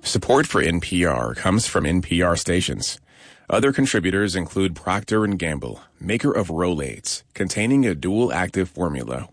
Support for NPR comes from NPR stations. Other contributors include Procter & Gamble, maker of Rolaids, containing a dual-active formula